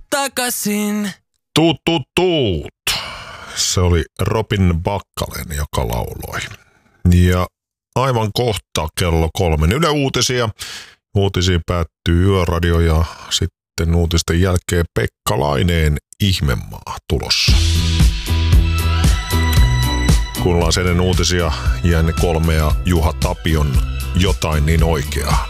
takaisin. Tuut. Se oli Robin Bakkalen, joka lauloi. Ja aivan kohta kello 3 Yle Uutisia. Uutisiin päättyy Yöradio ja sitten uutisten jälkeen Pekka Laineen Ihmemaa tulossa. Kuunnellaan sen uutisia ja ne 3 ja Juha Tapion Jotain niin oikeaa.